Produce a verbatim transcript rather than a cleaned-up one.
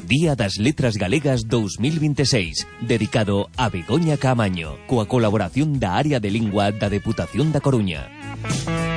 Día das Letras Galegas dous mil vinte e seis, dedicado a Begoña Caamaño, coa colaboración da Área de Lingua da Deputación da Coruña.